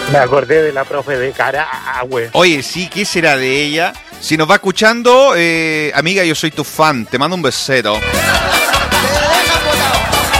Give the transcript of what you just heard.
Me acordé de la profe de Carahue. Oye, sí, ¿qué será de ella? Si nos va escuchando, amiga, yo soy tu fan. Te mando un besito.